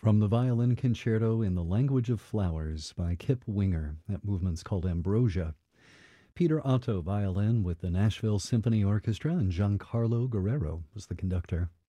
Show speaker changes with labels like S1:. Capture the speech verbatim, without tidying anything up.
S1: From the Violin Concerto in the Language of Flowers by Kip Winger. That movement's called Ambrosia. Peter Otto, violin with the Nashville Symphony Orchestra, and Giancarlo Guerrero was the conductor.